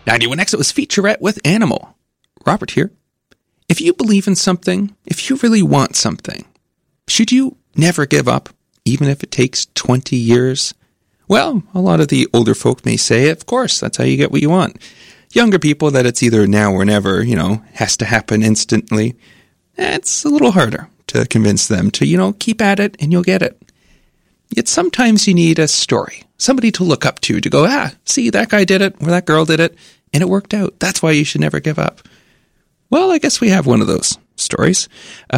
91X, it was Featurette with Animal. Robert here. If you believe in something, if you really want something, should you never give up, even if it takes 20 years? Well, a lot of the older folk may say, of course, that's how you get what you want. Younger people, that it's either now or never, has to happen instantly. It's a little harder to convince them to, keep at it and you'll get it. Yet sometimes you need a story, somebody to look up to go, see, that guy did it, or that girl did it, and it worked out. That's why you should never give up. Well, I guess we have one of those stories.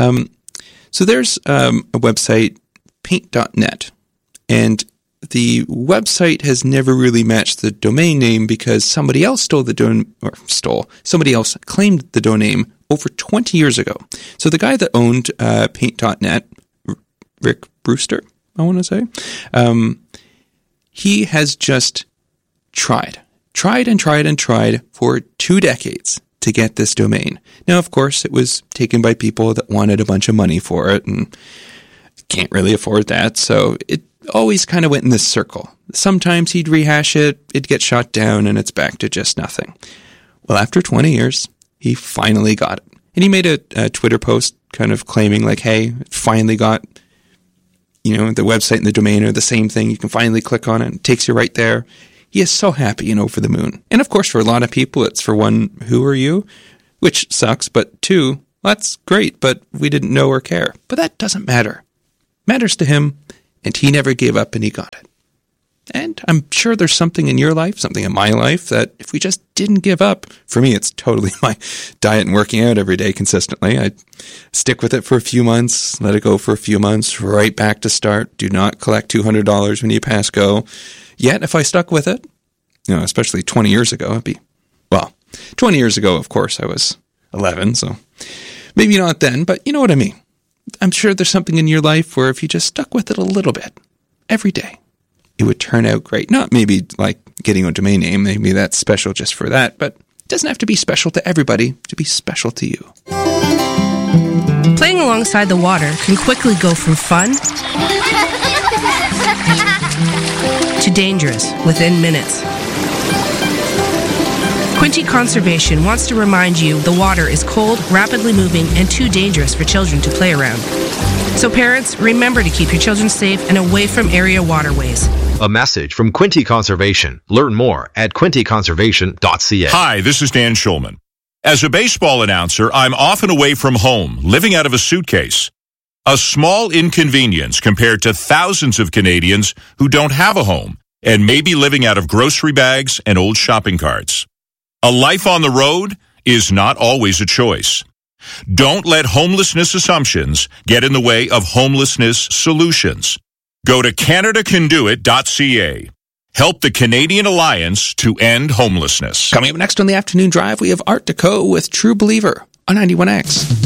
So there's a website, paint.net, and the website has never really matched the domain name because somebody else somebody else claimed the domain name over 20 years ago. So the guy that owned paint.net, Rick Brewster, I want to say, he has just tried for 2 decades to get this domain. Now, of course, it was taken by people that wanted a bunch of money for it and can't really afford that, so it always kind of went in this circle. Sometimes he'd rehash it, it'd get shot down, and it's back to just nothing. Well, after 20 years, he finally got it. And he made a Twitter post kind of claiming like, hey, finally got, the website and the domain are the same thing. You can finally click on it. It takes you right there. He is so happy and over the moon. And of course, for a lot of people, it's for one, who are you? Which sucks, but 2, that's great, but we didn't know or care. But that doesn't matter. Matters to him. And he never gave up and he got it. And I'm sure there's something in your life, something in my life, that if we just didn't give up, for me, it's totally my diet and working out every day consistently. I stick with it for a few months, let it go for a few months, right back to start. Do not collect $200 when you pass go. Yet, if I stuck with it, especially 20 years ago, 20 years ago, of course, I was 11, so maybe not then, but you know what I mean. I'm sure there's something in your life where if you just stuck with it a little bit, every day, it would turn out great. Not maybe like getting a domain name, maybe that's special just for that, but it doesn't have to be special to everybody to be special to you. Playing alongside the water can quickly go from fun to dangerous within minutes. Quinte Conservation wants to remind you the water is cold, rapidly moving, and too dangerous for children to play around. So parents, remember to keep your children safe and away from area waterways. A message from Quinte Conservation. Learn more at quinteconservation.ca. Hi, this is Dan Schulman. As a baseball announcer, I'm often away from home, living out of a suitcase. A small inconvenience compared to thousands of Canadians who don't have a home and may be living out of grocery bags and old shopping carts. A life on the road is not always a choice. Don't let homelessness assumptions get in the way of homelessness solutions. Go to CanadaCanDoIt.ca. Help the Canadian Alliance to end homelessness. Coming up next on the afternoon drive, we have Art Deco with True Believer on 91X.